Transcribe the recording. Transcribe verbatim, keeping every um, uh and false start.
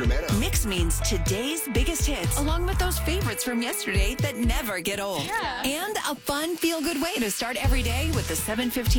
Sacramento. Mix means today's biggest hits, along with those favorites from yesterday that never get old. Yeah. And a fun, feel-good way to start every day with the seven fifteen